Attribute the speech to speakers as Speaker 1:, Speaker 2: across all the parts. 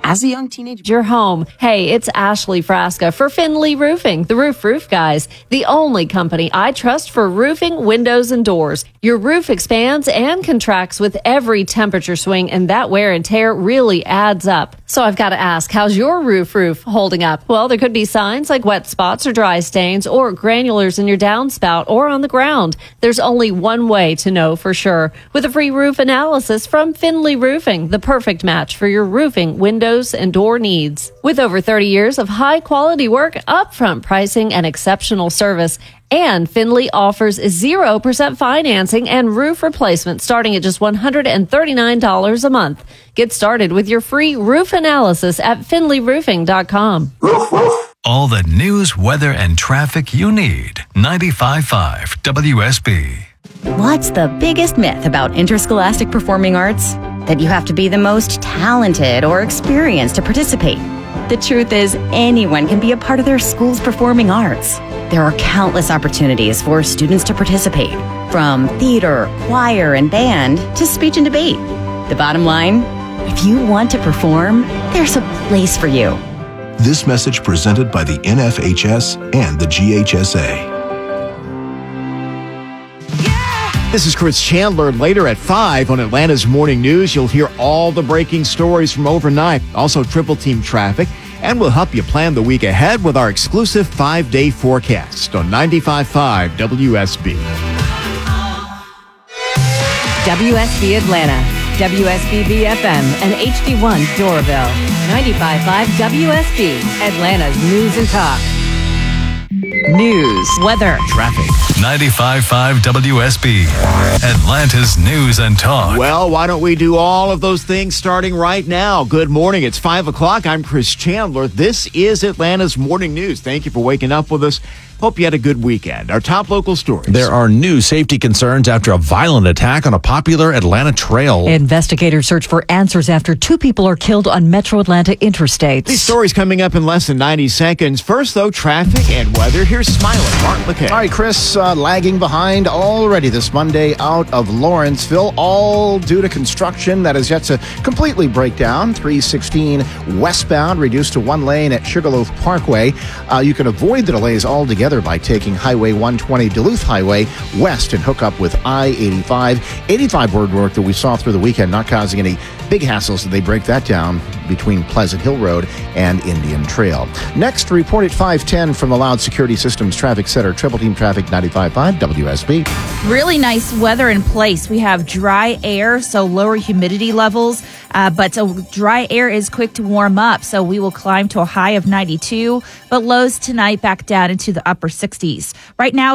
Speaker 1: as a young teenager.
Speaker 2: Your home. Hey, it's Ashley Frasca for Finley Roofing, the roof guys, the only company I trust for roofing, windows, and doors. Your roof expands and contracts with every temperature swing, and that wear and tear really adds up. So I've got to ask, how's your roof holding up? Well, there could be signs like wet spots or dry stains or granulars in your downspout or on the ground. There's only one way to know for sure. With a free roof analysis from Finley Roofing, the perfect match for your roofing, windows, and door needs. With over 30 years of high-quality work, upfront pricing, and exceptional service, and Finley offers 0% financing and roof replacement starting at just $139 a month. Get started with your free roof analysis at finleyroofing.com.
Speaker 3: All the news, weather, and traffic you need. 95.5 WSB.
Speaker 4: What's the biggest myth about interscholastic performing arts? That you have to be the most talented or experienced to participate. The truth is, anyone can be a part of their school's performing arts. There are countless opportunities for students to participate, from theater, choir, and band to speech and debate. The bottom line, if you want to perform, there's a place for you.
Speaker 5: This message presented by the NFHS and the GHSA.
Speaker 6: This is Chris Chandler. Later at 5 on Atlanta's Morning News, you'll hear all the breaking stories from overnight, also triple team traffic, and we'll help you plan the week ahead with our exclusive 5-day forecast on 95.5 WSB.
Speaker 7: WSB Atlanta, WSB BFM, and HD1 Doraville. 95.5 WSB, Atlanta's News and Talk. News, weather,
Speaker 6: Traffic.
Speaker 3: 95.5 WSB, Atlanta's News and Talk.
Speaker 6: Well, why don't we do all of those things starting right now? Good morning. It's 5 o'clock. I'm Chris Chandler. This is Atlanta's Morning News. Thank you for waking up with us. Hope you had a good weekend. Our top local stories.
Speaker 8: There are new safety concerns after a violent attack on a popular Atlanta trail.
Speaker 7: Investigators search for answers after 2 people are killed on Metro Atlanta interstates.
Speaker 6: These stories coming up in less than 90 seconds. First, though, traffic and weather. Here's Smiling Mark McKay.
Speaker 9: All right, Chris, lagging behind already this Monday out of Lawrenceville, all due to construction that is yet to completely break down. 316 westbound reduced to 1 lane at Sugarloaf Parkway. You can avoid the delays altogether by taking Highway 120 Duluth Highway west and hook up with I-85. 85 road work that we saw through the weekend, not causing any big hassles. They break that down between Pleasant Hill Road and Indian Trail. Next, report at 510 from the Loud Security Systems Traffic Center, Triple Team Traffic 95.5 WSB.
Speaker 10: Really nice weather in place. We have dry air, so lower humidity levels, but dry air is quick to warm up, so we will climb to a high of 92, but lows tonight back down into the upper 60s. Right now,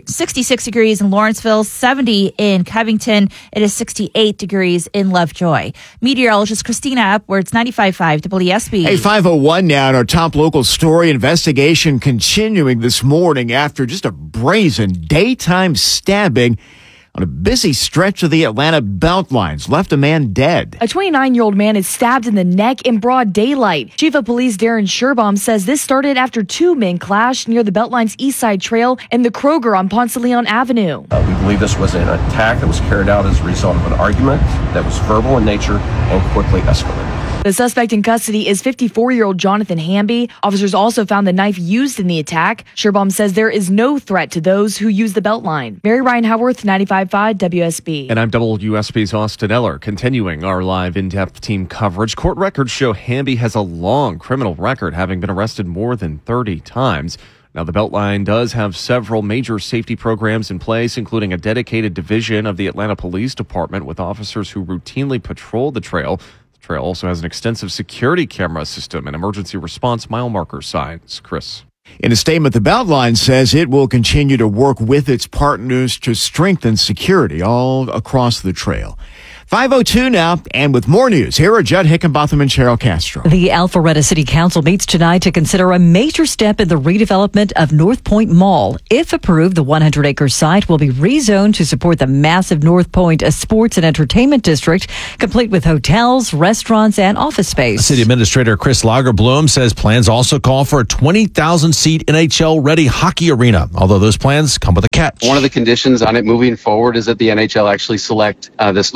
Speaker 10: 66 degrees in Lawrenceville, 70 in Covington. It is 68 degrees in Lovejoy. Meteorologist Christina Upwards, 95.5 WSB.
Speaker 6: Hey, 5:01 now, and our top local story. Investigation continuing this morning after just a brazen daytime stabbing on a busy stretch of the Atlanta Beltlines left a man dead.
Speaker 11: A 29-year-old man is stabbed in the neck in broad daylight. Chief of Police Darren Sherbaum says this started after 2 men clashed near the Beltline's East Side Trail and the Kroger on Ponce de Leon Avenue.
Speaker 12: We believe this was an attack that was carried out as a result of an argument that was verbal in nature and quickly escalated.
Speaker 11: The suspect in custody is 54-year-old Jonathan Hamby. Officers also found the knife used in the attack. Sherbaum says there is no threat to those who use the Beltline. Mary Ryan Howarth, 95.5 WSB.
Speaker 13: And I'm WSB's Austin Eller, continuing our live in-depth team coverage. Court records show Hamby has a long criminal record, having been arrested more than 30 times. Now, the Beltline does have several major safety programs in place, including a dedicated division of the Atlanta Police Department with officers who routinely patrol the trail. The trail also has an extensive security camera system and emergency response mile marker signs. Chris.
Speaker 6: In a statement, the Beltline says it will continue to work with its partners to strengthen security all across the trail. 5:02 now, and with more news, here are Judd Hickenbotham and Cheryl Castro.
Speaker 7: The Alpharetta City Council meets tonight to consider a major step in the redevelopment of North Point Mall. If approved, the 100-acre site will be rezoned to support the massive North Point sports and entertainment district, complete with hotels, restaurants, and office space.
Speaker 8: City Administrator Chris Lagerbloom says plans also call for a 20,000-seat NHL-ready hockey arena, although those plans come with a catch.
Speaker 14: One of the conditions on it moving forward is that the NHL actually select this location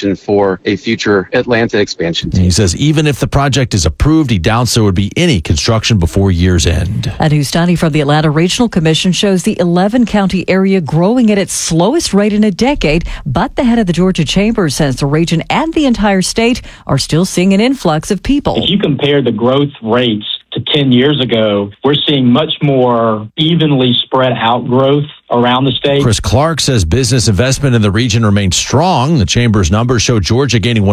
Speaker 1: foundation for a future Atlanta expansion team.
Speaker 8: He says even if the project is approved, he doubts there would be any construction before year's end.
Speaker 7: A new study from the Atlanta Regional Commission shows the 11-county area growing at its slowest rate in a decade, but the head of the Georgia Chamber says the region and the entire state are still seeing an influx of people.
Speaker 14: If you compare the growth rates to 10 years ago, we're seeing much more evenly spread out growth around the state.
Speaker 8: Chris Clark says business investment in the region remains strong. The Chamber's numbers show Georgia gaining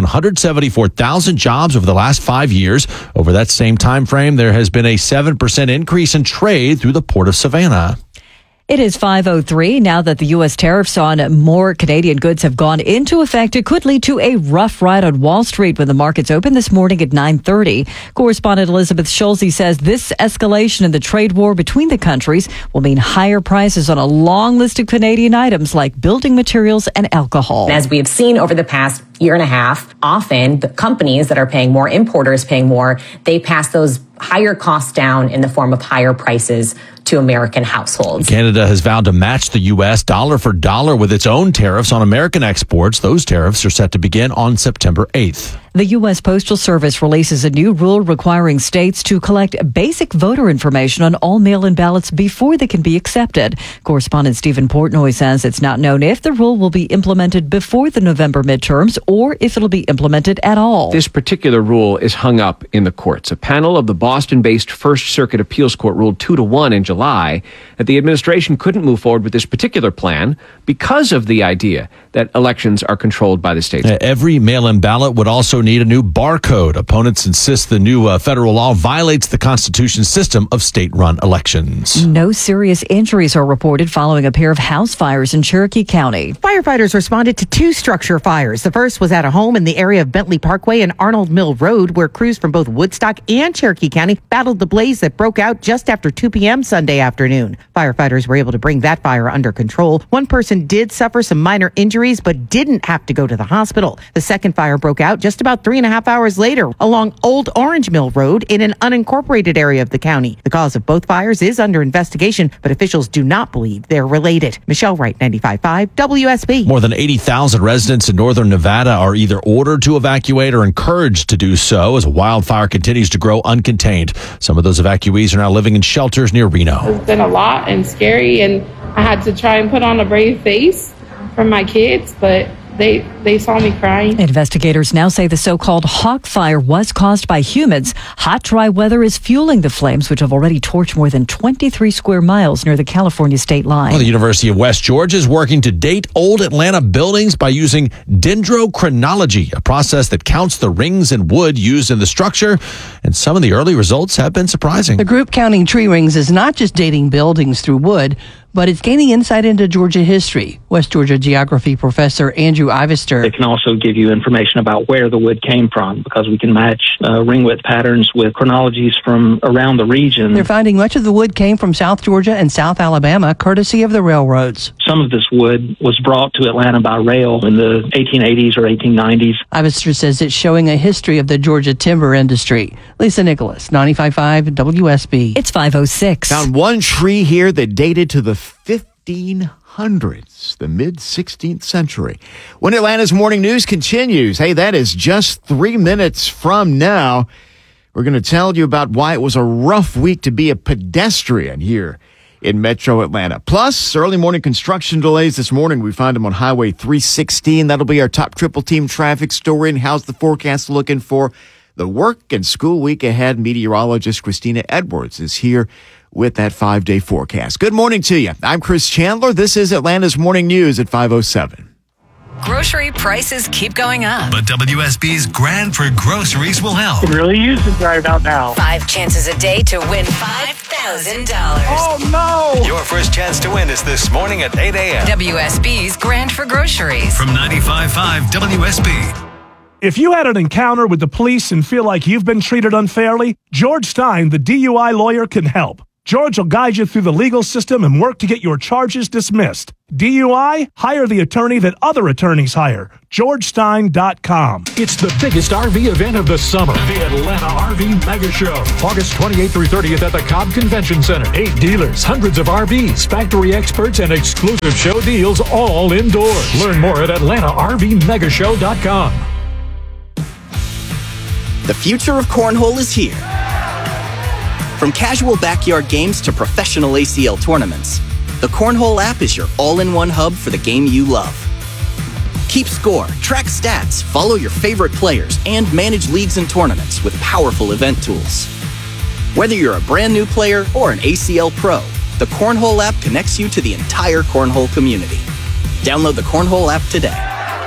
Speaker 8: 174,000 jobs over the last 5 years. Over that same time frame, there has been a 7% increase in trade through the Port of Savannah.
Speaker 7: It is 5:03. Now that the U.S. tariffs on more Canadian goods have gone into effect, it could lead to a rough ride on Wall Street when the markets open this morning at 9:30. Correspondent Elizabeth Schulze says this escalation in the trade war between the countries will mean higher prices on a long list of Canadian items like building materials and alcohol.
Speaker 15: As we have seen over the past year and a half, often the companies that are paying more, importers paying more, they pass those higher costs down in the form of higher prices to American households.
Speaker 8: Canada has vowed to match the U.S. dollar for dollar with its own tariffs on American exports. Those tariffs are set to begin on September 8th.
Speaker 7: The U.S. Postal Service releases a new rule requiring states to collect basic voter information on all mail-in ballots before they can be accepted. Correspondent Stephen Portnoy says it's not known if the rule will be implemented before the November midterms or if it'll be implemented at all.
Speaker 16: This particular rule is hung up in the courts. A panel of the Boston-based First Circuit Appeals Court ruled 2-1 in July that the administration couldn't move forward with this particular plan because of the idea that elections are controlled by the states.
Speaker 8: Every mail-in ballot would also need a new barcode. Opponents insist the new federal law violates the Constitution's system of state-run elections.
Speaker 7: No serious injuries are reported following a pair of house fires in Cherokee County.
Speaker 17: Firefighters responded to 2 structure fires. The first was at a home in the area of Bentley Parkway and Arnold Mill Road, where crews from both Woodstock and Cherokee County battled the blaze that broke out just after 2 p.m. Sunday afternoon. Firefighters were able to bring that fire under control. One person did suffer some minor injuries, but didn't have to go to the hospital. The second fire broke out just about 3.5 hours later along Old Orange Mill Road in an unincorporated area of the county. The cause of both fires is under investigation, but officials do not believe they're related. Michelle Wright, 95.5 WSB.
Speaker 8: More than 80,000 residents in northern Nevada are either ordered to evacuate or encouraged to do so as a wildfire continues to grow uncontained. Some of those evacuees are now living in shelters near Reno.
Speaker 18: It's been a lot and scary, and I had to try and put on a brave face for my kids, but they saw me crying.
Speaker 7: Investigators now say the so-called Hawk Fire was caused by humans. Hot, dry weather is fueling the flames, which have already torched more than 23 square miles near the California state line.
Speaker 8: Well, the University of West Georgia is working to date old Atlanta buildings by using dendrochronology, a process that counts the rings in wood used in the structure. And some of the early results have been surprising.
Speaker 19: The group counting tree rings is not just dating buildings through wood, but it's gaining insight into Georgia history. West Georgia geography professor Andrew Ivester.
Speaker 20: It can also give you information about where the wood came from, because we can match ring width patterns with chronologies from around the region.
Speaker 19: They're finding much of the wood came from South Georgia and South Alabama, courtesy of the railroads.
Speaker 20: Some of this wood was brought to Atlanta by rail in the 1880s or 1890s.
Speaker 19: Ivester says it's showing a history of the Georgia timber industry. Lisa Nicholas, 95.5 WSB.
Speaker 7: It's 5:06.
Speaker 6: Found one tree here that dated to the 1500s, the mid-16th century. When Atlanta's Morning News continues, hey, that is just 3 minutes from now. We're going to tell you about why it was a rough week to be a pedestrian here in Metro Atlanta. Plus, early morning construction delays this morning. We find them on Highway 316. That'll be our top triple team traffic story. And how's the forecast looking for the work and school week ahead? Meteorologist Christina Edwards is here with that 5-day forecast. Good morning to you. I'm Chris Chandler. This is Atlanta's Morning News at 5:07.
Speaker 21: Grocery prices keep going up.
Speaker 3: But WSB's Grand for Groceries will help.
Speaker 22: It really is right about now.
Speaker 21: 5 chances a day to win $5,000.
Speaker 22: Oh, no!
Speaker 3: Your first chance to win is this morning at 8 a.m.
Speaker 21: WSB's Grand for Groceries.
Speaker 3: From 95.5 WSB.
Speaker 23: If you had an encounter with the police and feel like you've been treated unfairly, George Stein, the DUI lawyer, can help. George will guide you through the legal system and work to get your charges dismissed. DUI? Hire the attorney that other attorneys hire. GeorgeStein.com.
Speaker 2: It's the biggest RV event of the summer, the Atlanta RV Mega Show. August 28th through 30th at the Cobb Convention Center. 8 dealers, hundreds of RVs, factory experts, and exclusive show deals all indoors. Learn more at AtlantaRVMegashow.com.
Speaker 4: The future of cornhole is here. From casual backyard games to professional ACL tournaments, the Cornhole app is your all-in-one hub for the game you love. Keep score, track stats, follow your favorite players, and manage leagues and tournaments with powerful event tools. Whether you're a brand new player or an ACL pro, the Cornhole app connects you to the entire cornhole community. Download the Cornhole app today.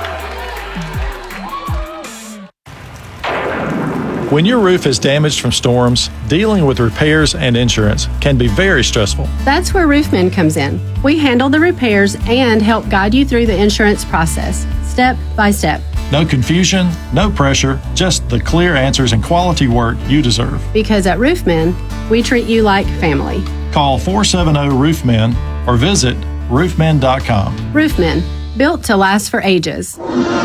Speaker 5: When your roof is damaged from storms, dealing with repairs and insurance can be very stressful.
Speaker 24: That's where Roofman comes in. We handle the repairs and help guide you through the insurance process, step by step.
Speaker 5: No confusion, no pressure, just the clear answers and quality work you deserve.
Speaker 24: Because at Roofman, we treat you like family.
Speaker 5: Call 470-ROOFMEN or visit roofmen.com.
Speaker 24: Roofman, built to last for ages.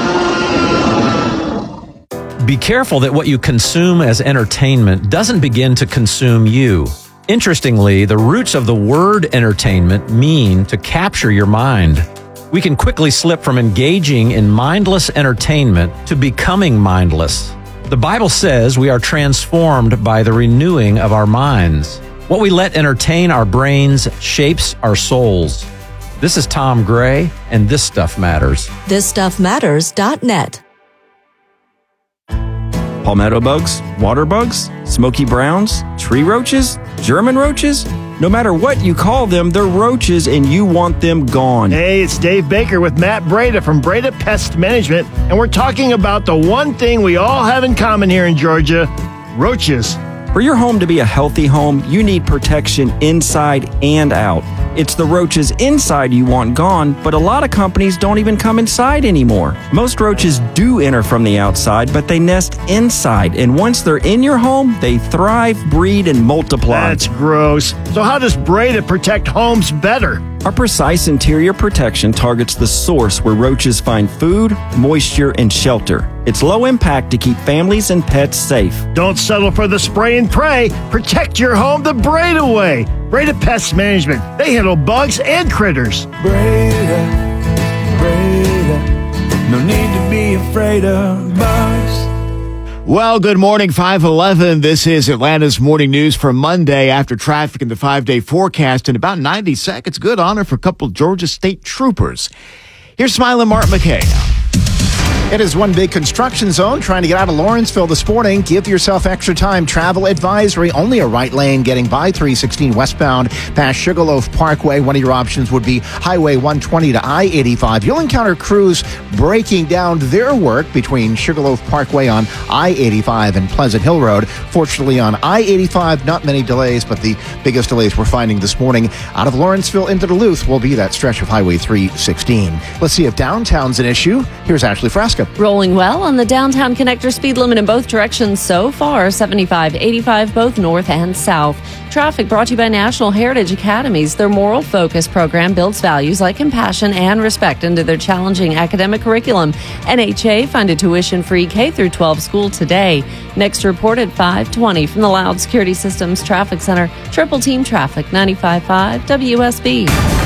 Speaker 25: Be careful that what you consume as entertainment doesn't begin to consume you. Interestingly, the roots of the word entertainment mean to capture your mind. We can quickly slip from engaging in mindless entertainment to becoming mindless. The Bible says we are transformed by the renewing of our minds. What we let entertain our brains shapes our souls. This is Tom Gray, and This Stuff Matters.
Speaker 26: ThisStuffMatters.net.
Speaker 27: Palmetto bugs, water bugs, smoky browns, tree roaches, German roaches. No matter what you call them, they're roaches and you want them gone.
Speaker 28: Hey, it's Dave Baker with Matt Breda from Breda Pest Management, and we're talking about the one thing we all have in common here in Georgia, roaches.
Speaker 27: For your home to be a healthy home, you need protection inside and out. It's the roaches inside you want gone, but a lot of companies don't even come inside anymore. Most roaches do enter from the outside, but they nest inside, and once they're in your home, they thrive, breed, and multiply.
Speaker 28: That's gross. So how does Breda protect homes better?
Speaker 27: Our precise interior protection targets the source where roaches find food, moisture, and shelter. It's low impact to keep families and pets safe.
Speaker 28: Don't settle for the spray and pray. Protect your home the Breda way. Breda Pest Management. They handle bugs and critters.
Speaker 29: Breda, no need to be afraid of bugs.
Speaker 6: Well, good morning, 511. This is Atlanta's morning news for Monday after traffic in the 5-day forecast in about 90 seconds. Good honor for a couple of Georgia State troopers. Here's Smiling Mark McKay.
Speaker 9: It is one big construction zone trying to get out of Lawrenceville this morning. Give yourself extra time. Travel advisory. Only a right lane getting by 316 westbound past Sugarloaf Parkway. One of your options would be Highway 120 to I-85. You'll encounter crews breaking down their work between Sugarloaf Parkway on I-85 and Pleasant Hill Road. Fortunately, on I-85, not many delays, but the biggest delays we're finding this morning out of Lawrenceville into Duluth will be that stretch of Highway 316. Let's see if downtown's an issue. Here's Ashley Frasca.
Speaker 30: Rolling well on the downtown connector, speed limit in both directions so far, 75, 85, both north and south. Traffic brought to you by National Heritage Academies. Their moral focus program builds values like compassion and respect into their challenging academic curriculum. NHA funded tuition-free K-12 school today. Next report at 5:20 from the Loud Security Systems Traffic Center. Triple Team Traffic, 95.5 WSB.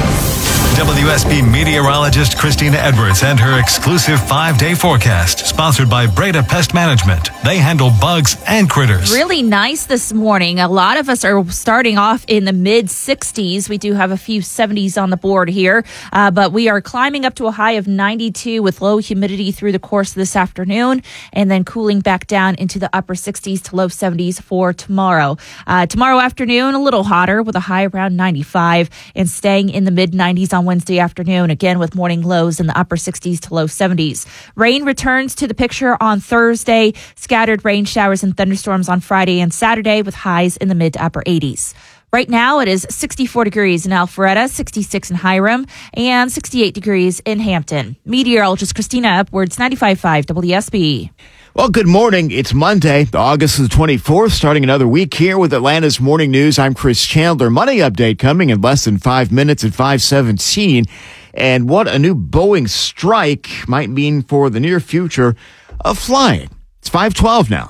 Speaker 3: WSB meteorologist Christina Edwards and her exclusive 5-day forecast, sponsored by Breda Pest Management. They handle bugs and critters.
Speaker 10: Really nice this morning. A lot of us are starting off in the mid-60s. We do have a few 70s on the board here, but we are climbing up to a high of 92 with low humidity through the course of this afternoon, and then cooling back down into the upper 60s to low 70s for tomorrow. Tomorrow afternoon, a little hotter with a high around 95 and staying in the mid-90s on Wednesday afternoon, again with morning lows in the upper 60s to low 70s. Rain returns to the picture on Thursday. Scattered rain showers and thunderstorms on Friday and Saturday with highs in the mid to upper 80s. Right now, it is 64 degrees in Alpharetta, 66 in Hiram, and 68 degrees in Hampton. Meteorologist Christina Edwards, 95.5 WSB.
Speaker 6: Well, good morning. It's Monday, August the 24th, starting another week here with Atlanta's Morning News. I'm Chris Chandler. Money update coming in less than 5 minutes at 5:17. And what a new Boeing strike might mean for the near future of flying. It's 5:12 now.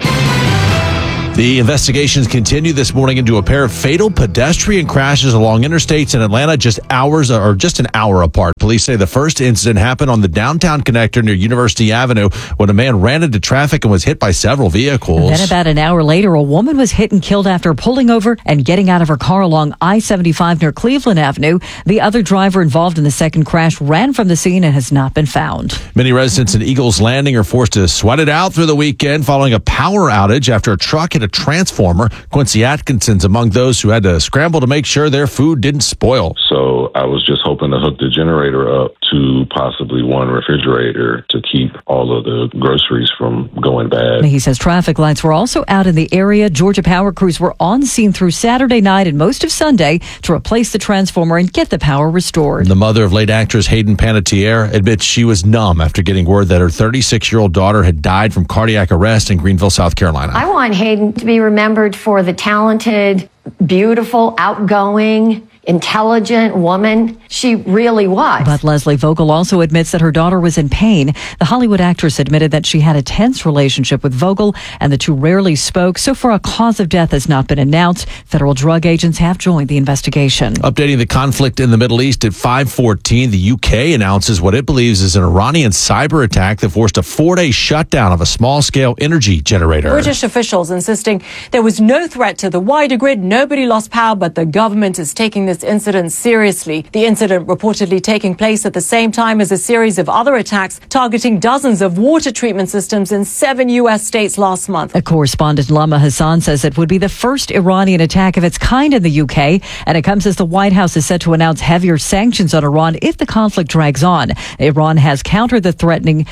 Speaker 1: The investigations continue this morning into a pair of fatal pedestrian crashes along interstates in Atlanta just an hour apart. Police say the first incident happened on the downtown connector near University Avenue when a man ran into traffic and was hit by several vehicles.
Speaker 7: Then about an hour later, a woman was hit and killed after pulling over and getting out of her car along I-75 near Cleveland Avenue. The other driver involved in the second crash ran from the scene and has not been found.
Speaker 1: Many residents in Eagles Landing are forced to sweat it out through the weekend following a power outage after a truck hit a transformer. Quincy Atkinson's among those who had to scramble to make sure their food didn't spoil.
Speaker 8: So I was just hoping to hook the generator up to possibly one refrigerator to keep all of the groceries from going bad.
Speaker 7: He says traffic lights were also out in the area. Georgia Power crews were on scene through Saturday night and most of Sunday to replace the transformer and get the power restored.
Speaker 1: The mother of late actress Hayden Panettiere admits she was numb after getting word that her 36-year-old daughter had died from cardiac arrest in Greenville, South Carolina.
Speaker 11: I want Hayden to be remembered for the talented, beautiful, outgoing, intelligent woman she really was.
Speaker 7: But Leslie Vogel also admits that her daughter was in pain. The Hollywood actress admitted that she had a tense relationship with Vogel and the two rarely spoke. So far, a cause of death has not been announced. Federal drug agents have joined the investigation.
Speaker 1: Updating the conflict in the Middle East at 5:14, the UK announces what it believes is an Iranian cyber attack that forced a 4-day shutdown of a small-scale energy generator.
Speaker 12: British officials insisting there was no threat to the wider grid. Nobody lost power, but the government is taking this incident seriously. The incident reportedly taking place at the same time as a series of other attacks targeting dozens of water treatment systems in 7 U.S. states last month.
Speaker 7: A correspondent, Lama Hassan, says it would be the first Iranian attack of its kind in the UK, and it comes as the White House is set to announce heavier sanctions on Iran if the conflict drags on. Iran has countered the threatening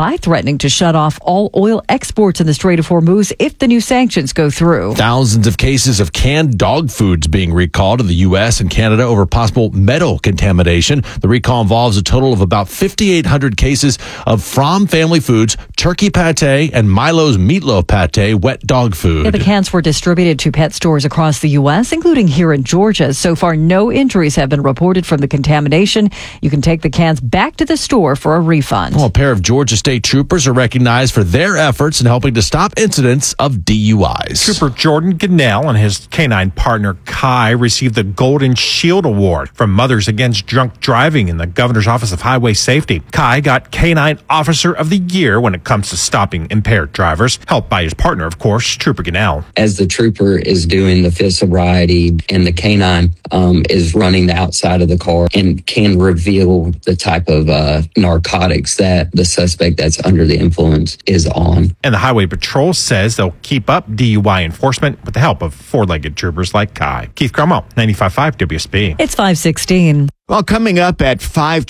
Speaker 7: to shut off all oil exports in the Strait of Hormuz if the new sanctions go through.
Speaker 1: Thousands of cases of canned dog foods being recalled in the U.S. and Canada over possible metal contamination. The recall involves a total of about 5,800 cases of Fromm Family Foods turkey pate and Milo's meatloaf pate wet dog food.
Speaker 7: Yeah, the cans were distributed to pet stores across the U.S., including here in Georgia. So far, no injuries have been reported from the contamination. You can take the cans back to the store for a refund.
Speaker 1: Well, a pair of Georgia State troopers are recognized for their efforts in helping to stop incidents of DUIs.
Speaker 13: Trooper Jordan Gannell and his canine partner Kai received the Golden Shield Award from Mothers Against Drunk Driving in the Governor's Office of Highway Safety. Kai got Canine Officer of the Year when it comes to stopping impaired drivers, helped by his partner, of course, Trooper Gannell.
Speaker 14: As the trooper is doing the field sobriety and the canine is running the outside of the car and can reveal the type of narcotics that the suspect that's under the influence is on.
Speaker 13: And the Highway Patrol says they'll keep up DUI enforcement with the help of four-legged troopers like Kai. Keith Cromwell, 95.5 WSB.
Speaker 7: It's 5:16.
Speaker 6: Well, coming up at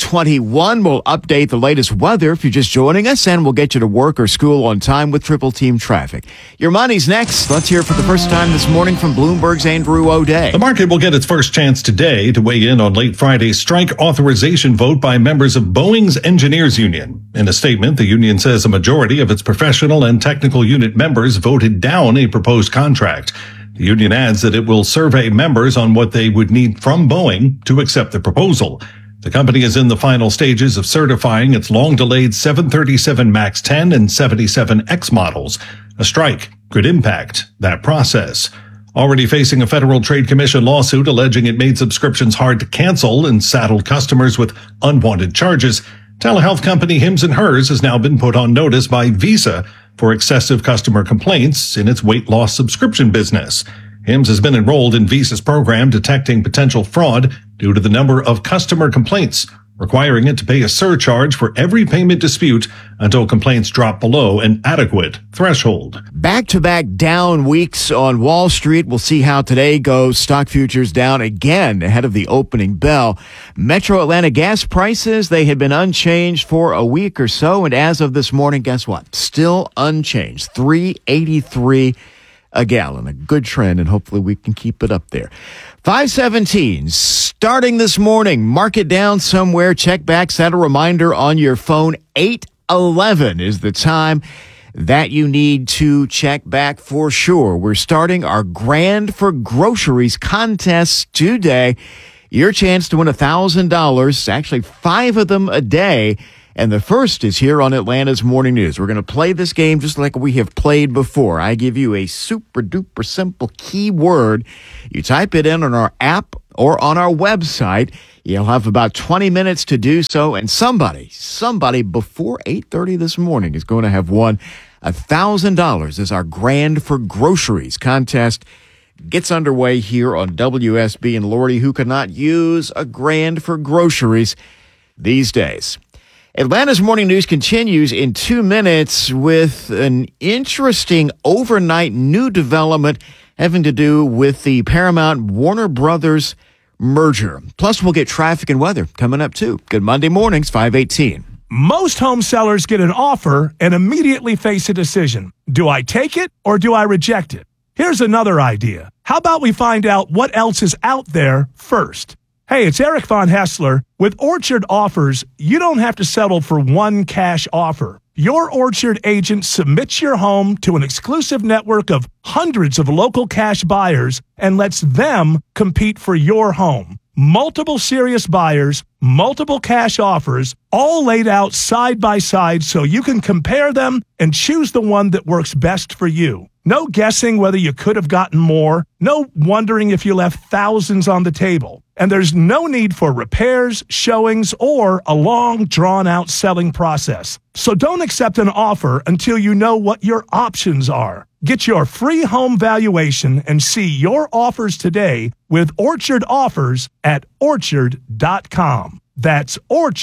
Speaker 6: 5:21, we'll update the latest weather if you're just joining us, and we'll get you to work or school on time with Triple Team Traffic. Your money's next. Let's hear for the first time this morning from Bloomberg's Andrew O'Day.
Speaker 15: The market will get its first chance today to weigh in on late Friday's strike authorization vote by members of Boeing's Engineers Union. In a statement, the union says a majority of its professional and technical unit members voted down a proposed contract. The union adds that it will survey members on what they would need from Boeing to accept the proposal. The company is in the final stages of certifying its long-delayed 737 MAX 10 and 77X models. A strike could impact that process. Already facing a Federal Trade Commission lawsuit alleging it made subscriptions hard to cancel and saddled customers with unwanted charges, telehealth company Hims & Hers has now been put on notice by Visa for excessive customer complaints in its weight loss subscription business. Hims has been enrolled in Visa's program detecting potential fraud due to the number of customer complaints, requiring it to pay a surcharge for every payment dispute until complaints drop below an adequate threshold.
Speaker 6: Back-to-back down weeks on Wall Street. We'll see how today goes. Stock futures down again ahead of the opening bell. Metro Atlanta gas prices, they had been unchanged for a week or so, and as of this morning, guess what? Still unchanged. $3.83 a gallon. A good trend, and hopefully we can keep it up there. 5:17, starting this morning. Market down somewhere. Check back. Set a reminder on your phone. 8:11 is the time. that you need to check back for sure. We're starting our Grand for Groceries contest today. Your chance to win $1,000, actually 5 of them a day. And the first is here on Atlanta's Morning News. We're going to play this game just like we have played before. I give you a super duper simple keyword. You type it in on our app or on our website. You'll have about 20 minutes to do so. And somebody before 8:30 this morning is going to have won $1,000 as our Grand for Groceries contest gets underway here on WSB. And Lordy, who could not use a grand for groceries these days? Atlanta's Morning News continues in 2 minutes with an interesting overnight new development having to do with the Paramount Warner Brothers merger. Plus, we'll get traffic and weather coming up, too. Good Monday mornings, 5:18.
Speaker 2: Most home sellers get an offer and immediately face a decision. Do I take it or do I reject it? Here's another idea. How about we find out what else is out there first? Hey, it's Eric Von Hessler. With Orchard Offers, you don't have to settle for one cash offer. Your Orchard agent submits your home to an exclusive network of hundreds of local cash buyers and lets them compete for your home. Multiple serious buyers, multiple cash offers, all laid out side by side so you can compare them and choose the one that works best for you. No guessing whether you could have gotten more, no wondering if you left thousands on the table. And there's no need for repairs, showings, or a long, drawn-out selling process. So don't accept an offer until you know what your options are. Get your free home valuation and see your offers today with Orchard Offers at Orchard.com. That's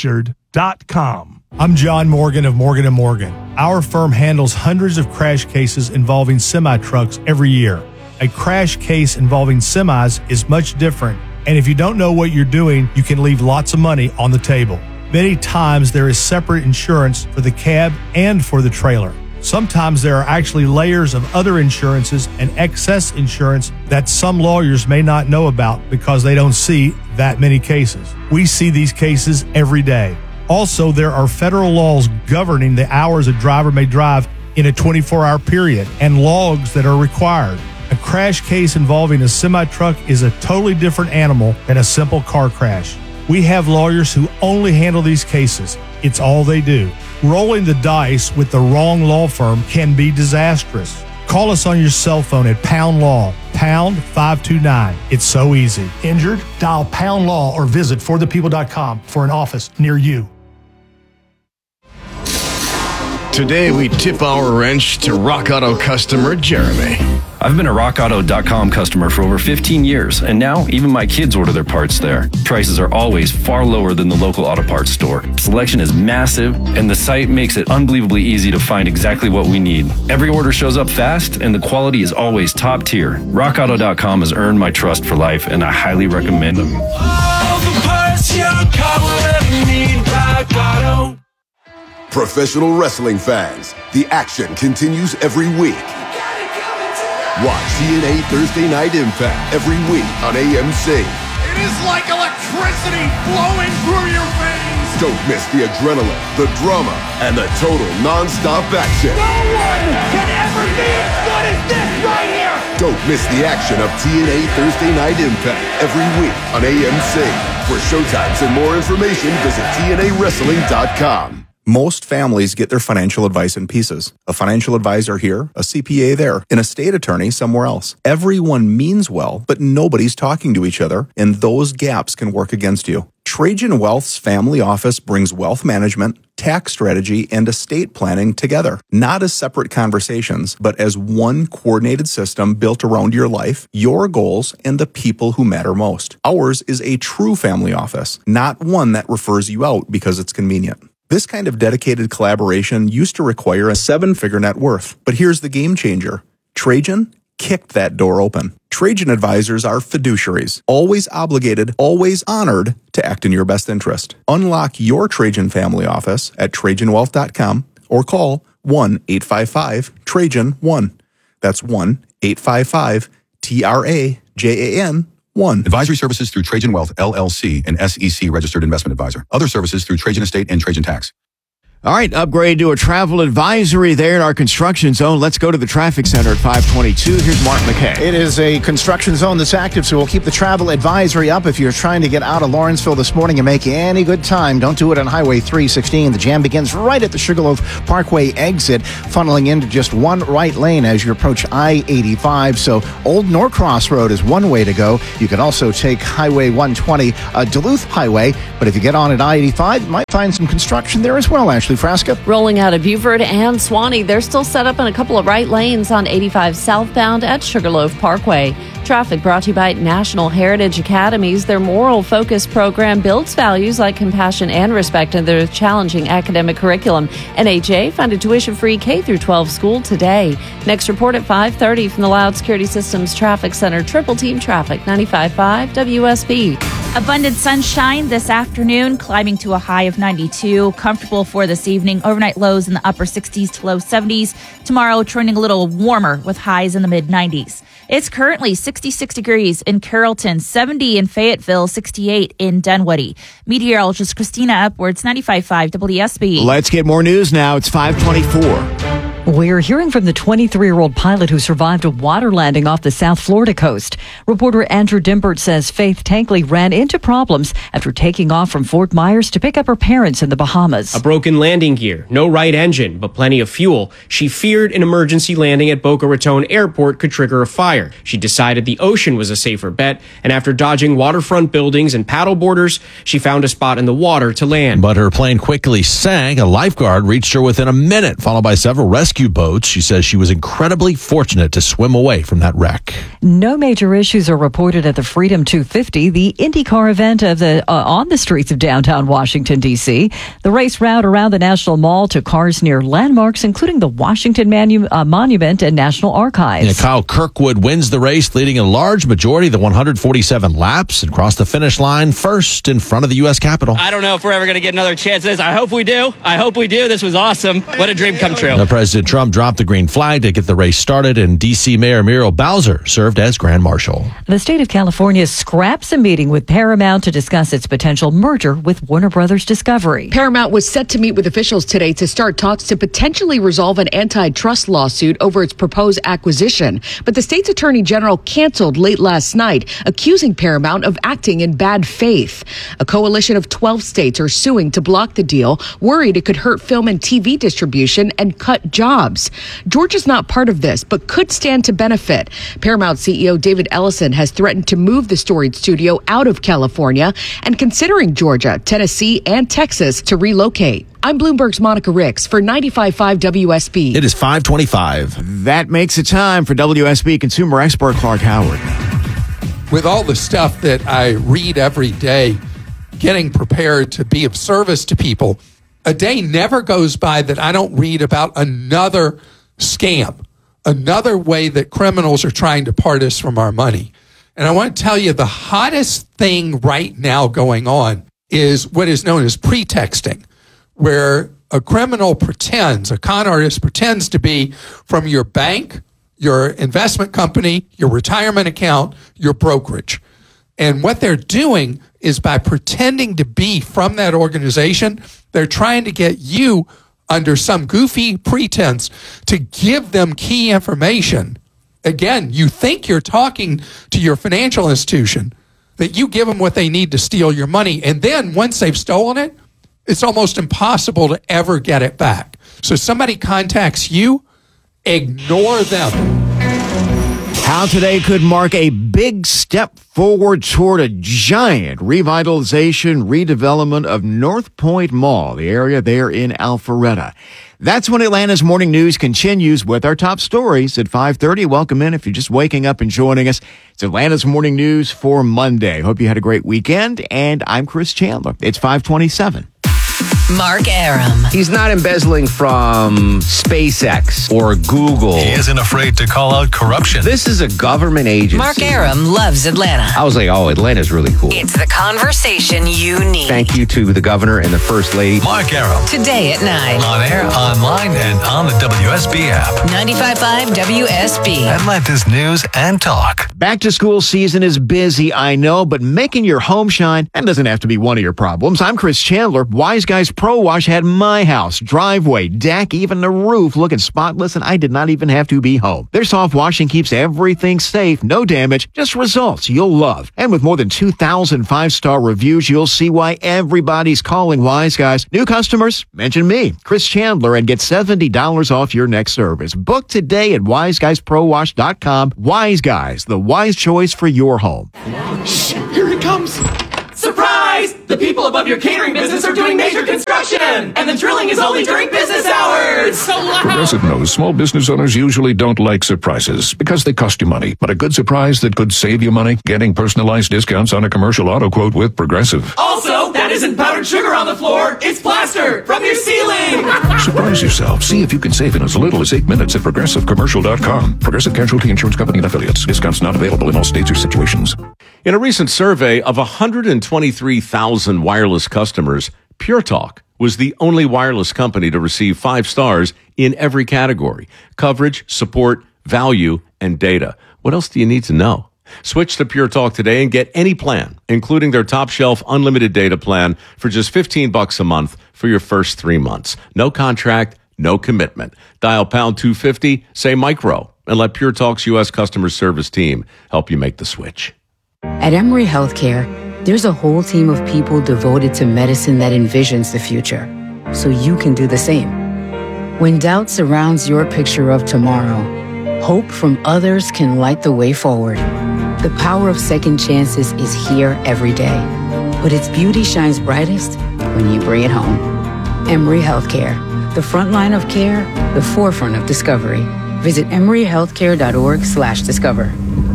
Speaker 2: Orchard.com.
Speaker 4: I'm John Morgan of Morgan & Morgan. Our firm handles hundreds of crash cases involving semi-trucks every year. A crash case involving semis is much different, and if you don't know what you're doing, you can leave lots of money on the table. Many times there is separate insurance for the cab and for the trailer. Sometimes there are actually layers of other insurances and excess insurance that some lawyers may not know about because they don't see that many cases. We see these cases every day. Also, there are federal laws governing the hours a driver may drive in a 24-hour period and logs that are required. A crash case involving a semi-truck is a totally different animal than a simple car crash. We have lawyers who only handle these cases. It's all they do. Rolling the dice with the wrong law firm can be disastrous. Call us on your cell phone at Pound Law, pound 529. It's so easy.
Speaker 2: Injured? Dial Pound Law or visit forthepeople.com for an office near you.
Speaker 16: Today, we tip our wrench to Rock Auto customer Jeremy.
Speaker 17: I've been a RockAuto.com customer for over 15 years, and now even my kids order their parts there. Prices are always far lower than the local auto parts store. Selection is massive, and the site makes it unbelievably easy to find exactly what we need. Every order shows up fast, and the quality is always top tier. RockAuto.com has earned my trust for life, and I highly recommend them.
Speaker 29: All the parts your car will ever need, Rock Auto.
Speaker 18: Professional wrestling fans, the action continues every week. Watch TNA Thursday Night Impact every week on AMC.
Speaker 19: It is like electricity flowing through your veins.
Speaker 18: Don't miss the adrenaline, the drama, and the total non-stop action.
Speaker 19: No one can ever be as good as this right here.
Speaker 18: Don't miss the action of TNA Thursday Night Impact every week on AMC. For showtimes and more information, visit TNAWrestling.com.
Speaker 20: Most families get their financial advice in pieces. A financial advisor here, a CPA there, and a state attorney somewhere else. Everyone means well, but nobody's talking to each other, and those gaps can work against you. Trajan Wealth's family office brings wealth management, tax strategy, and estate planning together. Not as separate conversations, but as one coordinated system built around your life, your goals, and the people who matter most. Ours is a true family office, not one that refers you out because it's convenient. This kind of dedicated collaboration used to require a 7-figure net worth. But here's the game changer. Trajan kicked that door open. Trajan advisors are fiduciaries, always obligated, always honored to act in your best interest. Unlock your Trajan family office at TrajanWealth.com or call 1-855-TRAJAN-1. That's 1-855-TRAJAN-1.
Speaker 21: Advisory services through Trajan Wealth, LLC, an SEC registered investment advisor. Other services through Trajan Estate and Trajan Tax.
Speaker 6: All right, upgrade to a travel advisory there in our construction zone. Let's go to the traffic center at 522. Here's Mark McKay.
Speaker 5: It is a construction zone that's active, so we'll keep the travel advisory up. If you're trying to get out of Lawrenceville this morning and make any good time, don't do it on Highway 316. The jam begins right at the Sugarloaf Parkway exit, funneling into just one right lane as you approach I-85. So Old Norcross Road is one way to go. You can also take Highway 120, Duluth Highway, but if you get on at I-85, you might find some construction there as well, Ashley Frasca.
Speaker 9: Rolling out of Beaufort and Swanee, they're still set up in a couple of right lanes on 85 southbound at Sugarloaf Parkway. Traffic brought to you by National Heritage Academies. Their moral focus program builds values like compassion and respect in their challenging academic curriculum. NHA funded tuition-free K-12 school today. Next report at 5:30 from the Loud Security Systems Traffic Center. Triple Team Traffic, 95.5 WSB.
Speaker 10: Abundant sunshine this afternoon, climbing to a high of 92. Comfortable for this evening. Overnight lows in the upper 60s to low 70s. Tomorrow, trending a little warmer with highs in the mid-90s. It's currently 66 degrees in Carrollton, 70 in Fayetteville, 68 in Dunwoody. Meteorologist Christina Upwards, 95.5 WSB.
Speaker 6: Let's get more news now. It's 524.
Speaker 7: We're hearing from the 23-year-old pilot who survived a water landing off the South Florida coast. Reporter Andrew Dimbert says Faith Tankley ran into problems after taking off from Fort Myers to pick up her parents in the Bahamas.
Speaker 22: A broken landing gear, no right engine, but plenty of fuel. She feared an emergency landing at Boca Raton Airport could trigger a fire. She decided the ocean was a safer bet, and after dodging waterfront buildings and paddle boarders, she found a spot in the water to land.
Speaker 1: But her plane quickly sank. A lifeguard reached her within a minute, followed by several rescue boats. She says she was incredibly fortunate to swim away from that wreck.
Speaker 7: No major issues are reported at the Freedom 250, the IndyCar event of on the streets of downtown Washington, D.C. The race route around the National Mall to cars near landmarks, including the Washington Monument and National Archives.
Speaker 1: Yeah, Kyle Kirkwood wins the race, leading a large majority of the 147 laps and crossed the finish line first in front of the U.S. Capitol.
Speaker 23: I don't know if we're ever going to get another chance at this. I hope we do. This was awesome. What a dream come true.
Speaker 1: Now, President Trump dropped the green flag to get the race started, and D.C. Mayor Muriel Bowser served as Grand Marshal.
Speaker 7: The state of California scraps a meeting with Paramount to discuss its potential merger with Warner Brothers Discovery.
Speaker 24: Paramount was set to meet with officials today to start talks to potentially resolve an antitrust lawsuit over its proposed acquisition. But the state's attorney general canceled late last night, accusing Paramount of acting in bad faith. A coalition of 12 states are suing to block the deal, worried it could hurt film and TV distribution and cut jobs. Georgia's not part of this, but could stand to benefit. Paramount CEO David Ellison has threatened to move the storied studio out of California and considering Georgia, Tennessee, and Texas to relocate. I'm Bloomberg's Monica Ricks for 95.5 WSB.
Speaker 1: It is 5:25.
Speaker 6: That makes it time for WSB consumer expert Clark Howard.
Speaker 25: With all the stuff that I read every day, getting prepared to be of service to people, a day never goes by that I don't read about another scam, another way that criminals are trying to part us from our money. And I want to tell you the hottest thing right now going on is what is known as pretexting, where a criminal pretends, a con artist pretends to be from your bank, your investment company, your retirement account, your brokerage. And what they're doing is by pretending to be from that organization, they're trying to get you under some goofy pretense to give them key information. Again, you think you're talking to your financial institution, that you give them what they need to steal your money. And then once they've stolen it, it's almost impossible to ever get it back. So somebody contacts you, ignore them.
Speaker 6: How today could mark a big step forward toward a giant revitalization, redevelopment of North Point Mall, the area there in Alpharetta. That's when Atlanta's Morning News continues with our top stories at 5:30. Welcome in if you're just waking up and joining us. It's Atlanta's Morning News for Monday. Hope you had a great weekend, and I'm Chris Chandler. It's 5:27.
Speaker 26: Mark Arum.
Speaker 27: He's not embezzling from SpaceX or Google.
Speaker 3: He isn't afraid to call out corruption.
Speaker 27: This is a government agency.
Speaker 26: Mark Arum loves Atlanta.
Speaker 27: I was like, oh, Atlanta's really cool.
Speaker 26: It's the conversation you need.
Speaker 27: Thank you to the governor and the first lady.
Speaker 3: Mark Arum.
Speaker 26: Today at 9.
Speaker 3: On air, online, and on the WSB app.
Speaker 26: 95.5 WSB.
Speaker 3: Atlanta's news and talk.
Speaker 6: Back to school season is busy, I know, but making your home shine, that doesn't have to be one of your problems. I'm Chris Chandler. Wise Guys Pro Wash had my house, driveway, deck, even the roof looking spotless, and I did not even have to be home. Their soft washing keeps everything safe, no damage, just results you'll love. And with more than 2,000 five-star reviews, you'll see why everybody's calling Wise Guys. New customers, mention me, Chris Chandler, and get $70 off your next service. Book today at wiseguysprowash.com. Wise Guys, the wise choice for your home.
Speaker 29: Shh, here it comes. Surprise! The people above your catering business are doing major construction, and the drilling is only during business hours. So loud.
Speaker 2: Progressive knows small business owners usually don't like surprises because they cost you money. But a good surprise that could save you money? Getting personalized discounts on a commercial auto quote with Progressive.
Speaker 29: Also, that isn't powdered sugar on the floor. It's plaster from your ceiling.
Speaker 2: Surprise yourself. See if you can save in as little as 8 minutes at ProgressiveCommercial.com. Progressive Casualty Insurance Company and Affiliates. Discounts not available in all states or situations.
Speaker 4: In a recent survey of 123,000 wireless customers, Pure Talk was the only wireless company to receive 5 stars in every category: coverage, support, value, and data. What else do you need to know? Switch to Pure Talk today and get any plan, including their top shelf unlimited data plan, for just $15 a month for your first 3 months. No contract, no commitment. Dial pound 250, say micro, and let Pure Talk's U.S. customer service team help you make the switch.
Speaker 8: At Emory Healthcare, there's a whole team of people devoted to medicine that envisions the future, so you can do the same. When doubt surrounds your picture of tomorrow, hope from others can light the way forward. The power of second chances is here every day, but its beauty shines brightest when you bring it home. Emory Healthcare, the front line of care, the forefront of discovery. Visit emoryhealthcare.org/discover.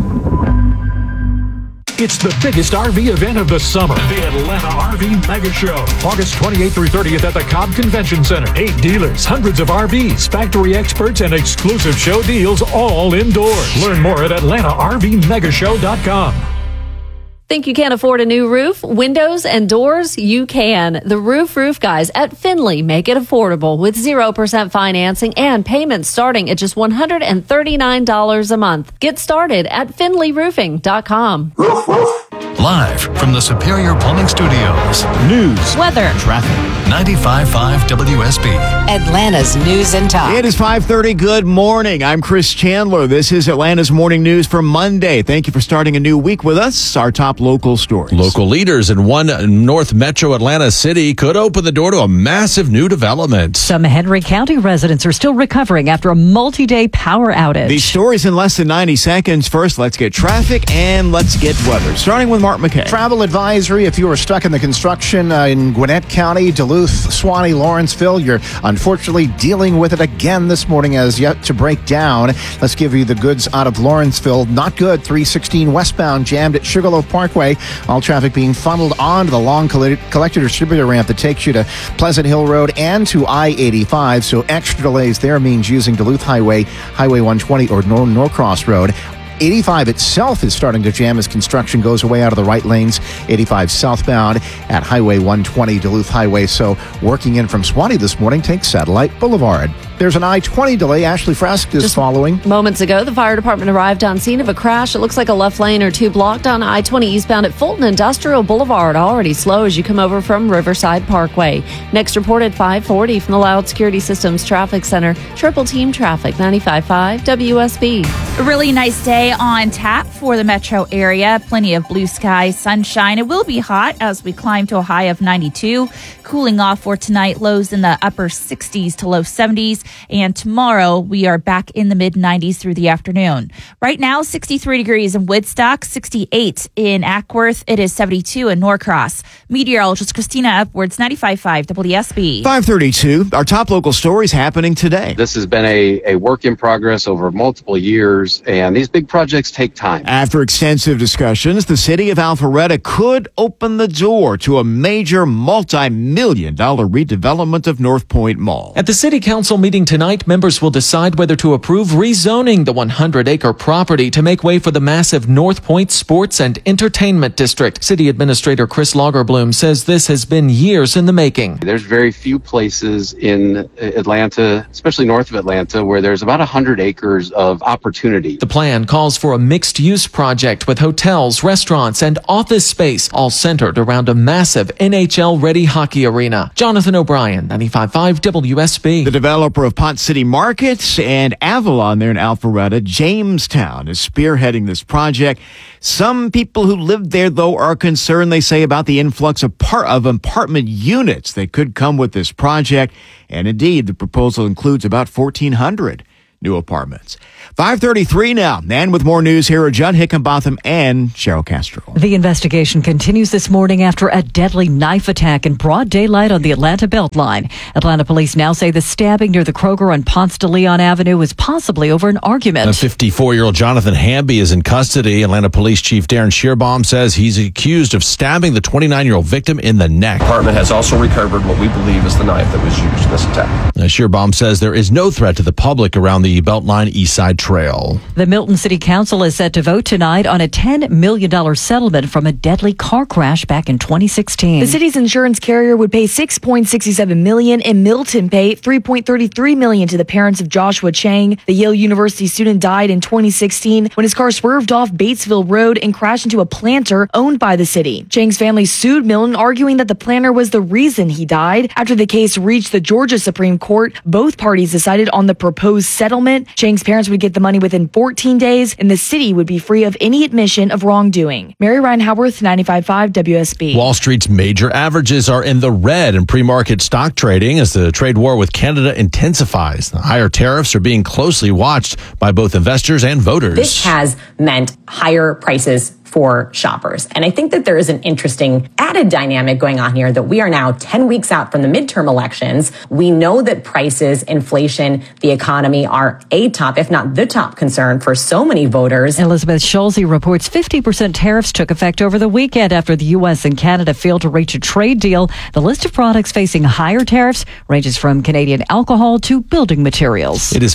Speaker 11: It's the biggest RV event of the summer, the Atlanta RV Mega Show. August 28th through 30th at the Cobb Convention Center. 8 dealers, hundreds of RVs, factory experts, and exclusive show deals all indoors. Learn more at AtlantaRVMegashow.com.
Speaker 9: Think you can't afford a new roof, windows, and doors? You can. The Roof Guys at Finley make it affordable with 0% financing and payments starting at just $139 a month. Get started at finleyroofing.com.
Speaker 3: Live from the Superior Plumbing Studios.
Speaker 1: News,
Speaker 9: weather,
Speaker 1: traffic.
Speaker 3: 95.5 WSB.
Speaker 26: Atlanta's news and talk.
Speaker 6: It is 5:30. Good morning. I'm Chris Chandler. This is Atlanta's morning news for Monday. Thank you for starting a new week with us. Our top local stories.
Speaker 1: Local leaders in one North Metro Atlanta city could open the door to a massive new development.
Speaker 7: Some Henry County residents are still recovering after a multi-day power outage.
Speaker 6: These stories in less than 90 seconds. First, let's get traffic and let's get weather. Starting with Mark McKay.
Speaker 5: Travel advisory if you were stuck in the construction in Gwinnett County, Duluth, Suwannee, Lawrenceville. You're unfortunately dealing with it again this morning as yet to break down. Let's give you the goods out of Lawrenceville. Not good. 316 westbound jammed at Sugarloaf Parkway. All traffic being funneled onto the long collector distributor ramp that takes you to Pleasant Hill Road and to I-85. So extra delays there means using Duluth Highway, Highway 120, or Norcross Road. 85 itself is starting to jam as construction goes away out of the right lanes. 85 southbound at Highway 120, Duluth Highway. So working in from Suwannee this morning, take Satellite Boulevard. There's an I-20 delay. Ashley Frask is following.
Speaker 9: Moments ago, the fire department arrived on scene of a crash. It looks like a left lane or two blocked on I-20 eastbound at Fulton Industrial Boulevard. Already slow as you come over from Riverside Parkway. Next reported 540 from the Loud Security Systems Traffic Center. Triple team traffic, 95.5 WSB.
Speaker 10: A really nice day on tap for the metro area. Plenty of blue skies, sunshine. It will be hot as we climb to a high of 92. Cooling off for tonight, lows in the upper 60s to low 70s. And tomorrow, we are back in the mid-90s through the afternoon. Right now, 63 degrees in Woodstock, 68 in Ackworth. It is 72 in Norcross. Meteorologist Christina Edwards, 95.5 WSB.
Speaker 6: 5:32. Our top local stories happening today.
Speaker 12: This has been a work in progress over multiple years, and these big projects take time.
Speaker 6: After extensive discussions, the city of Alpharetta could open the door to a major multi-million-dollar redevelopment of North Point Mall.
Speaker 13: At the city council meeting tonight, members will decide whether to approve rezoning the 100-acre property to make way for the massive North Point Sports and Entertainment District. City Administrator Chris Lagerbloom says this has been years in the making.
Speaker 12: There's very few places in Atlanta, especially north of Atlanta, where there's about 100 acres of opportunity opportunity.
Speaker 13: The plan calls for a mixed-use project with hotels, restaurants, and office space, all centered around a massive NHL-ready hockey arena. Jonathan O'Brien, 95.5 WSB.
Speaker 6: The developer of Pot City Markets and Avalon there in Alpharetta, Jamestown, is spearheading this project. Some people who live there, though, are concerned, they say, about the influx of apartment units that could come with this project. And indeed, the proposal includes about 1,400 new apartments. 5:33 now. And with more news, here are Judd Hickenbotham and Cheryl Castro.
Speaker 7: The investigation continues this morning after a deadly knife attack in broad daylight on the Atlanta Beltline. Atlanta police now say the stabbing near the Kroger on Ponce de Leon Avenue was possibly over an argument.
Speaker 1: A 54-year-old Jonathan Hamby is in custody. Atlanta Police Chief Darren Shearbaum says he's accused of stabbing the 29-year-old victim in the neck.
Speaker 14: The department has also recovered what we believe is the knife that was used in this attack.
Speaker 1: Shearbaum says there is no threat to the public around the Beltline East Side Trail.
Speaker 7: The Milton City Council is set to vote tonight on a $10 million settlement from a deadly car crash back in 2016.
Speaker 15: The city's insurance carrier would pay $6.67 million, and Milton pay $3.33 million to the parents of Joshua Chang. The Yale University student died in 2016 when his car swerved off Batesville Road and crashed into a planter owned by the city. Chang's family sued Milton, arguing that the planter was the reason he died. After the case reached the Georgia Supreme Court, both parties decided on the proposed settlement. Chang's parents would get the money within 14 days, and the city would be free of any admission of wrongdoing. Mary Ryan Howarth, 95.5 WSB.
Speaker 1: Wall Street's major averages are in the red in pre-market stock trading as the trade war with Canada intensifies. The higher tariffs are being closely watched by both investors and voters.
Speaker 16: This has meant higher prices for shoppers. And I think that there is an interesting added dynamic going on here that we are now 10 weeks out from the midterm elections. We know that prices, inflation, the economy are a top, if not the top concern for so many voters.
Speaker 7: Elizabeth Schulze reports 50% tariffs took effect over the weekend after the U.S. and Canada failed to reach a trade deal. The list of products facing higher tariffs ranges from Canadian alcohol to building materials.
Speaker 1: It is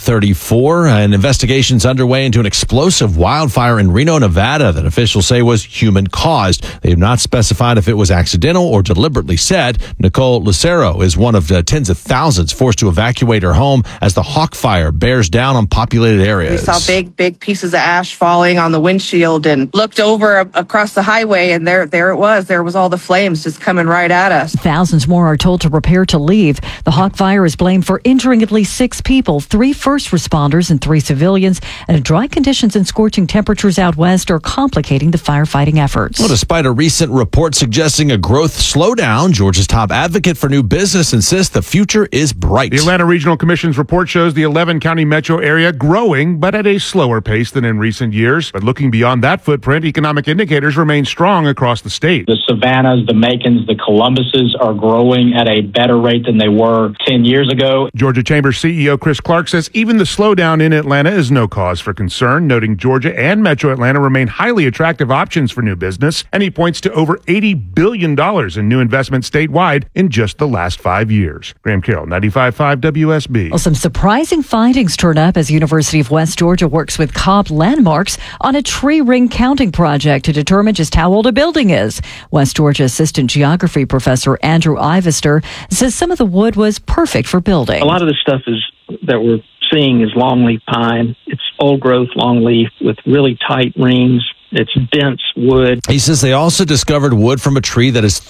Speaker 1: 5:34. An investigation's underway into an explosive wildfire in Reno, Nevada that officials say was human caused. They have not specified if it was accidental or deliberately set. Nicole Lucero is one of tens of thousands forced to evacuate her home as the Hawk Fire bears down on populated areas.
Speaker 17: We saw big pieces of ash falling on the windshield and looked over across the highway, and there it was. There was all the flames just coming right at us.
Speaker 7: Thousands more are told to prepare to leave. The Hawk Fire is blamed for injuring at least 6 people, 3 first responders and 3 civilians, and dry conditions and scorching temperatures out west are complicating the firefighting efforts.
Speaker 1: Well, despite a recent report suggesting a growth slowdown, Georgia's top advocate for new business insists the future is bright.
Speaker 18: The Atlanta Regional Commission's report shows the 11-county metro area growing, but at a slower pace than in recent years. But looking beyond that footprint, economic indicators remain strong across the state.
Speaker 19: The Savannahs, the Macons, the Columbuses are growing at a better rate than they were 10 years ago.
Speaker 18: Georgia Chamber's CEO Chris Clark says even the slowdown in Atlanta is no cause for concern, noting Georgia and Metro Atlanta remain highly attractive options for new business, and he points to over $80 billion in new investment statewide in just the last 5 years. Graham Carroll, 95.5 WSB.
Speaker 7: Well, some surprising findings turn up as University of West Georgia works with Cobb Landmarks on a tree ring counting project to determine just how old a building is. West Georgia Assistant Geography Professor Andrew Ivester says some of the wood was perfect for building.
Speaker 20: A lot of the stuff that we're seeing is longleaf pine. It's old growth longleaf with really tight rings. It's dense wood.
Speaker 1: He says they also discovered wood from a tree that is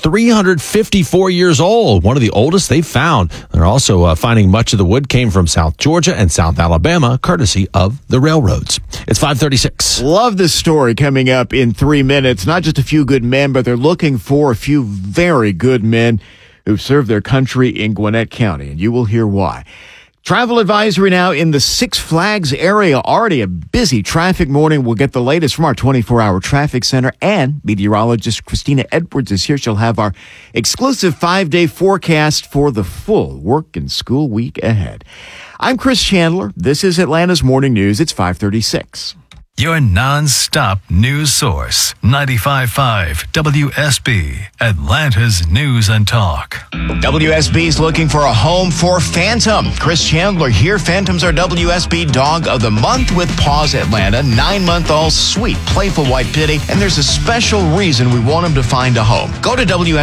Speaker 1: 354 years old, one of the oldest they've found. They're also finding much of the wood came from South Georgia and South Alabama, courtesy of the railroads. It's 5:36.
Speaker 6: Love this story coming up in 3 minutes. Not just a few good men, but they're looking for a few very good men who've served their country in Gwinnett County, and you will hear why. Travel advisory now in the Six Flags area. Already a busy traffic morning. We'll get the latest from our 24-hour traffic center, and meteorologist Christina Edwards is here. She'll have our exclusive 5-day forecast for the full work and school week ahead. I'm Chris Chandler. This is Atlanta's Morning News. It's 5:36.
Speaker 3: Your non-stop news source, 95.5 WSB, Atlanta's News and Talk.
Speaker 6: WSB's looking for a home for Phantom. Chris Chandler here. Phantom's our WSB Dog of the Month with Paws Atlanta. 9-month-old, sweet, playful white pitty. And there's a special reason we want him to find a home. Go to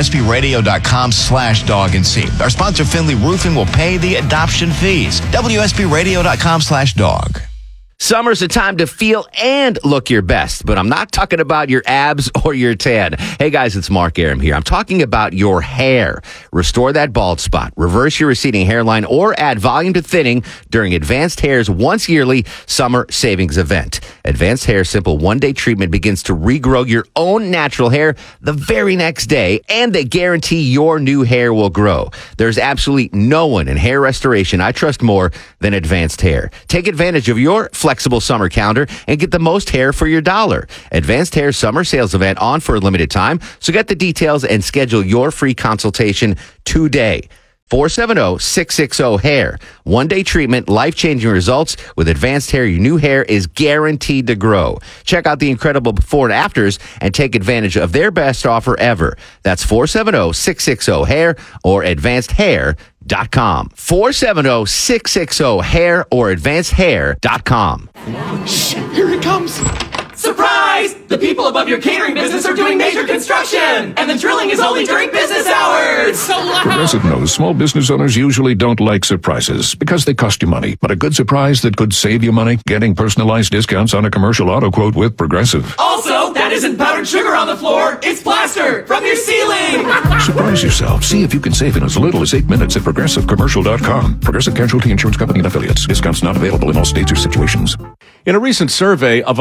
Speaker 6: WSBradio.com/dog and see. Our sponsor, Finley Roofing, will pay the adoption fees. WSBradio.com/dog.
Speaker 2: Summer's a time to feel and look your best, but I'm not talking about your abs or your tan. Hey guys, it's Mark Aram here. I'm talking about your hair. Restore that bald spot, reverse your receding hairline, or add volume to thinning during Advanced Hair's once yearly summer savings event. Advanced Hair's simple one-day treatment begins to regrow your own natural hair the very next day, and they guarantee your new hair will grow. There's absolutely no one in hair restoration I trust more than Advanced Hair. Take advantage of your flexible summer calendar and get the most hair for your dollar. Advanced Hair summer sales event on for a limited time, so get the details and schedule your free consultation today. 470-660-HAIR. One-day treatment, life-changing results. With Advanced Hair, your new hair is guaranteed to grow. Check out the incredible before and afters and take advantage of their best offer ever. That's 470-660-HAIR or advancedhair.com. 470-660-HAIR or advancedhair.com.
Speaker 21: Shh, here it comes. Surprise! The people above your catering business are doing major construction, and the drilling is only during business hours. It's so loud.
Speaker 11: Progressive knows small business owners usually don't like surprises because they cost you money. But a good surprise that could save you money? Getting personalized discounts on a commercial auto quote with Progressive.
Speaker 21: Also, that isn't powdered sugar on the floor. It's plaster from your ceiling.
Speaker 11: Surprise yourself. See if you can save in as little as 8 minutes at ProgressiveCommercial.com. Progressive Casualty Insurance Company and Affiliates. Discounts not available in all states or situations.
Speaker 4: In a recent survey of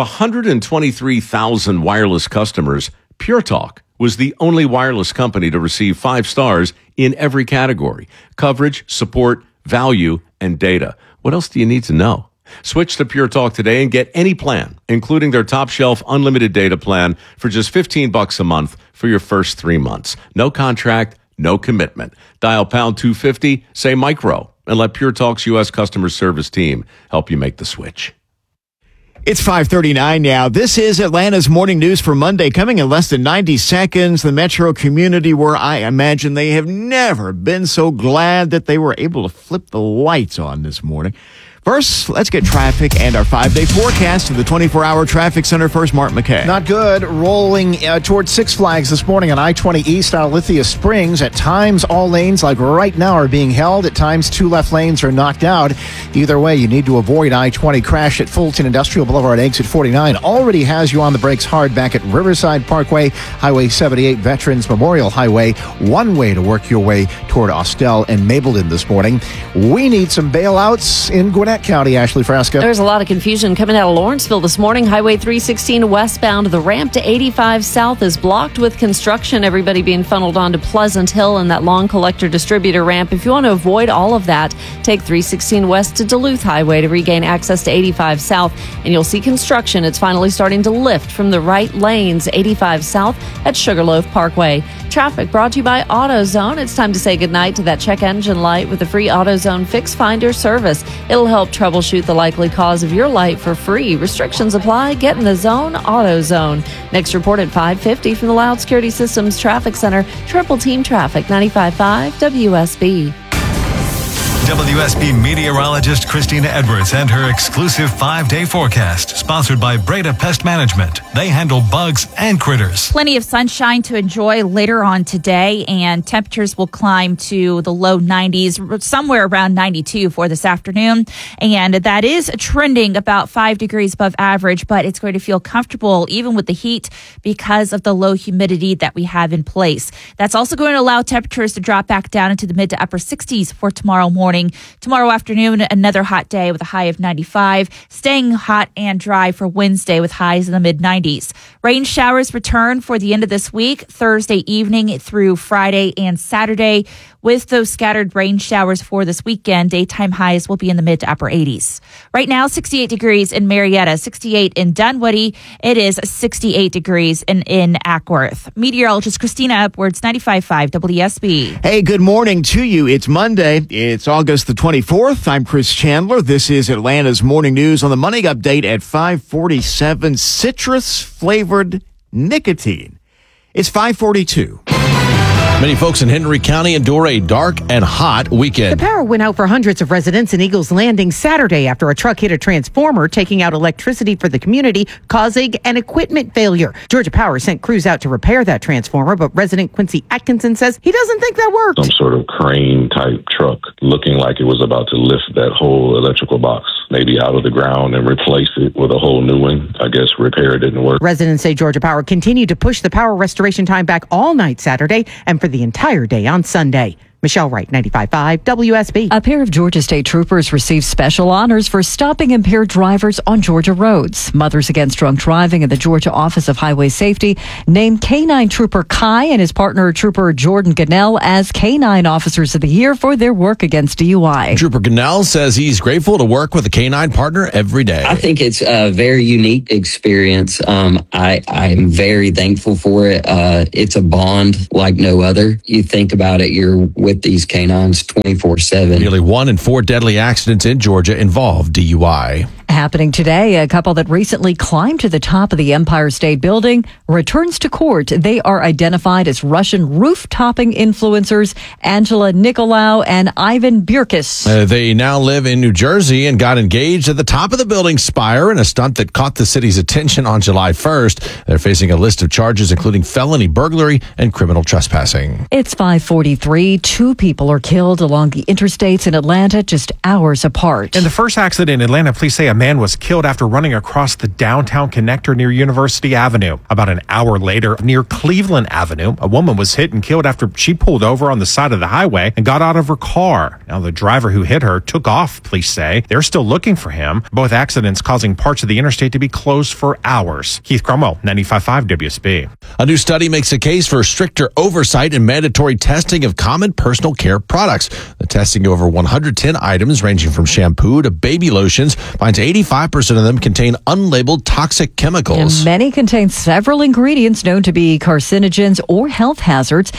Speaker 4: 123,000 wireless customers, Pure Talk was the only wireless company to receive 5 stars in every category: coverage, support, value, and data. What else do you need to know? Switch to Pure Talk today and get any plan, including their top shelf unlimited data plan for just $15 a month for your first 3 months. No contract, no commitment. Dial pound 250, say micro, and let Pure Talk's U.S. customer service team help you make the switch.
Speaker 6: It's 5:39 now. This is Atlanta's morning news for Monday, coming in less than 90 seconds. The metro community, where I imagine they have never been so glad that they were able to flip the lights on this morning. First, let's get traffic and our 5-day forecast to the 24-hour traffic center. First, Mark McKay.
Speaker 5: Not good. Rolling towards Six Flags this morning on I-20 East out of Lithia Springs. At times, all lanes, like right now, are being held. At times, 2 left lanes are knocked out. Either way, you need to avoid I-20 crash at Fulton Industrial Boulevard, exit 49. Already has you on the brakes hard back at Riverside Parkway, Highway 78, Veterans Memorial Highway. One way to work your way toward Austell and Mableton this morning. We need some bailouts in Gwinnett County. Ashley Frasca.
Speaker 9: There's a lot of confusion coming out of Lawrenceville this morning. Highway 316 westbound. The ramp to 85 south is blocked with construction. Everybody being funneled onto Pleasant Hill and that long collector distributor ramp. If you want to avoid all of that, take 316 west to Duluth Highway to regain access to 85 south. And you'll see construction. It's finally starting to lift from the right lanes, 85 south at Sugarloaf Parkway. Traffic brought to you by AutoZone. It's time to say goodnight to that check engine light with the free AutoZone Fix Finder service. It'll help troubleshoot the likely cause of your light for free. Restrictions apply. Get in the zone. AutoZone. Next report at 5:50 from the Loud Security Systems Traffic Center. Triple Team Traffic, 95.5 WSB.
Speaker 3: WSB meteorologist Christina Edwards and her exclusive 5-day forecast, sponsored by Breda Pest Management. They handle bugs and critters.
Speaker 10: Plenty of sunshine to enjoy later on today, and temperatures will climb to the low 90s, somewhere around 92 for this afternoon. And that is trending about 5 degrees above average, but it's going to feel comfortable even with the heat because of the low humidity that we have in place. That's also going to allow temperatures to drop back down into the mid to upper 60s for tomorrow morning. Tomorrow afternoon, another hot day with a high of 95, staying hot and dry for Wednesday with highs in the mid-90s. Rain showers return for the end of this week, Thursday evening through Friday and Saturday. With those scattered rain showers for this weekend, daytime highs will be in the mid to upper 80s. Right now, 68 degrees in Marietta, 68 in Dunwoody. It is 68 degrees in Ackworth. Meteorologist Christina Edwards, 95.5 WSB.
Speaker 6: Hey, good morning to you. It's Monday. It's August the 24th. I'm Chris Chandler. This is Atlanta's morning news on the Money Update at 5:47. Citrus-flavored nicotine. It's 5:42.
Speaker 1: Many folks in Henry County endure a dark and hot weekend.
Speaker 8: The power went out for hundreds of residents in Eagles Landing Saturday after a truck hit a transformer, taking out electricity for the community, causing an equipment failure. Georgia Power sent crews out to repair that transformer, but resident Quincy Atkinson says he doesn't think that worked.
Speaker 22: Some sort of crane type truck looking like it was about to lift that whole electrical box, maybe out of the ground and replace it with a whole new one. I guess repair didn't work.
Speaker 8: Residents say Georgia Power continued to push the power restoration time back all night Saturday and for the entire day on Sunday. Michelle Wright, 95.5 WSB.
Speaker 7: A pair of Georgia State troopers received special honors for stopping impaired drivers on Georgia roads. Mothers Against Drunk Driving and the Georgia Office of Highway Safety named K-9 Trooper Kai and his partner Trooper Jordan Gannell as K-9 Officers of the Year for their work against DUI.
Speaker 1: Trooper Gannell says he's grateful to work with a K-9 partner every day.
Speaker 23: I think it's a very unique experience. I'm very thankful for it. It's a bond like no other. You think about it, you're with these canines 24/7.
Speaker 1: Nearly 1 in 4 deadly accidents in Georgia involve DUI.
Speaker 7: Happening today, a couple that recently climbed to the top of the Empire State Building returns to court. They are identified as Russian roof-topping influencers Angela Nicolaou and Ivan Burkis.
Speaker 1: They now live in New Jersey and got engaged at the top of the building's spire in a stunt that caught the city's attention on July 1st. They're facing a list of charges including felony burglary and criminal trespassing.
Speaker 7: It's 5:43. 2 people are killed along the interstates in Atlanta just hours apart.
Speaker 24: In the first accident in Atlanta, police say a man was killed after running across the downtown connector near University Avenue. About an hour later, near Cleveland Avenue, a woman was hit and killed after she pulled over on the side of the highway and got out of her car. Now, the driver who hit her took off, police say. They're still looking for him. Both accidents causing parts of the interstate to be closed for hours. Keith Cromwell, 95.5 WSB.
Speaker 1: A new study makes a case for stricter oversight and mandatory testing of common personal care products. The testing of over 110 items ranging from shampoo to baby lotions finds 85% of them contain unlabeled toxic chemicals.
Speaker 7: And many contain several ingredients known to be carcinogens or health hazards.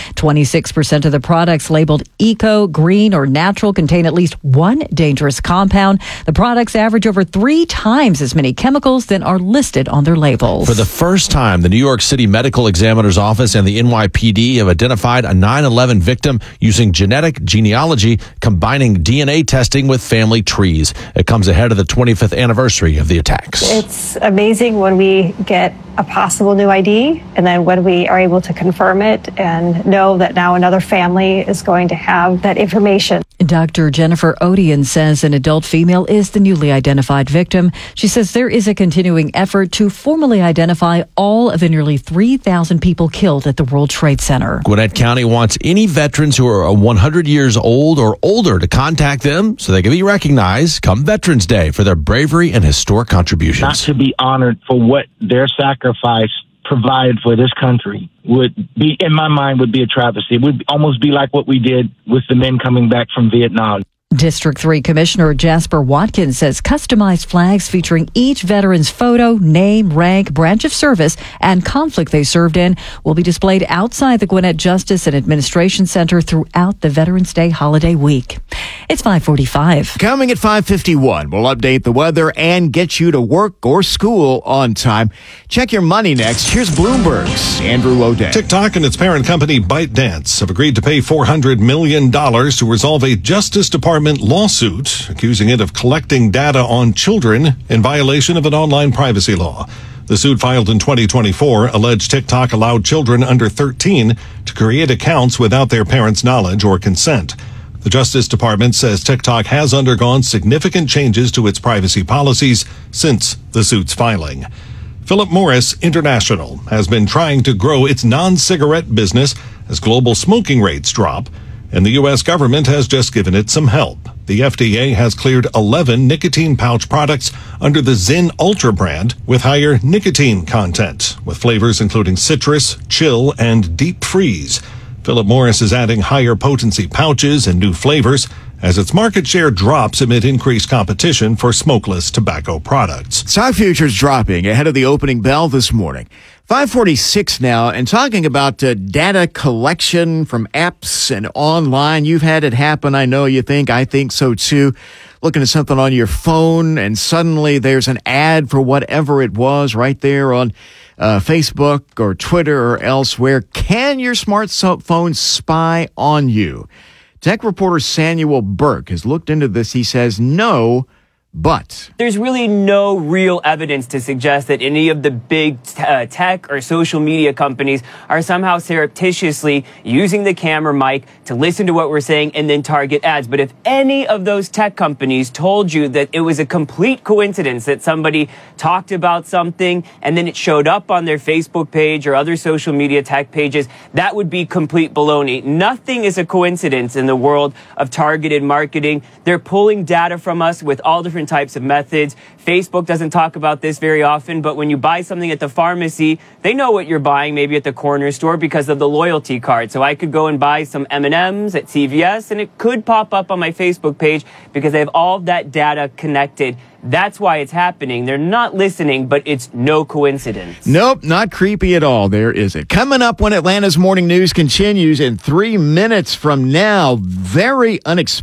Speaker 7: 26% of the products labeled eco, green, or natural contain at least one dangerous compound. The products average over 3 times as many chemicals than are listed on their labels.
Speaker 1: For the first time, the New York City Medical Examiner's Office and the NYPD have identified a 9/11 victim using genetic genealogy, combining DNA testing with family trees. It comes ahead of the 25th anniversary of the attacks.
Speaker 25: It's amazing when we get a possible new ID and then when we are able to confirm it and know that now another family is going to have that information.
Speaker 7: Dr. Jennifer Odian says an adult female is the newly identified victim. She says there is a continuing effort to formally identify all of the nearly 3,000 people killed at the World Trade Center.
Speaker 1: Gwinnett County wants any veterans who are 100 years old or older to contact them so they can be recognized come Veterans Day for their bravery and historic contributions.
Speaker 26: Not to be honored for what their sacrifice provided for this country would be, in my mind, would be a travesty. It would almost be like what we did with the men coming back from Vietnam.
Speaker 7: District 3 Commissioner Jasper Watkins says customized flags featuring each veteran's photo, name, rank, branch of service, and conflict they served in will be displayed outside the Gwinnett Justice and Administration Center throughout the Veterans Day holiday week. It's 5:45.
Speaker 6: Coming at 5:51, we'll update the weather and get you to work or school on time. Check your money next. Here's Bloomberg's Andrew O'Day.
Speaker 3: TikTok and its parent company ByteDance have agreed to pay $400 million to resolve a Justice Department lawsuit accusing it of collecting data on children in violation of an online privacy law. The suit filed in 2024 alleged TikTok allowed children under 13 to create accounts without their parents' knowledge or consent. The Justice Department says TikTok has undergone significant changes to its privacy policies since the suit's filing. Philip Morris International has been trying to grow its non-cigarette business as global smoking rates drop, and the U.S. government has just given it some help. The FDA has cleared 11 nicotine pouch products under the Zyn Ultra brand with higher nicotine content, with flavors including citrus, chill, and deep freeze. Philip Morris is adding higher potency pouches and new flavors as its market share drops amid increased competition for smokeless tobacco products.
Speaker 6: Stock futures dropping ahead of the opening bell this morning. 5:46 now, and talking about data collection from apps and online. You've had it happen. I know you think. I think so too. looking at something on your phone and suddenly there's an ad for whatever it was right there on Facebook or Twitter or elsewhere. Can your smartphone spy on you? Tech reporter Samuel Burke has looked into this. He says no, but
Speaker 12: there's really no real evidence to suggest that any of the big tech or social media companies are somehow surreptitiously using the camera mic to listen to what we're saying and then target ads. But if any of those tech companies told you that it was a complete coincidence that somebody talked about something and then it showed up on their Facebook page or other social media tech pages, that would be complete baloney. Nothing is a coincidence in the world of targeted marketing. They're pulling data from us with all different types of methods. Facebook doesn't talk about this very often, but when you buy something at the pharmacy, they know what you're buying, maybe at the corner store, because of the loyalty card. So I could go and buy some M&Ms at CVS, and it could pop up on my Facebook page because they have all of that data connected. That's why it's happening. They're not listening, but it's no coincidence.
Speaker 6: Nope, not creepy at all. There is it. Coming up when Atlanta's Morning News continues in 3 minutes from now, very unexpected.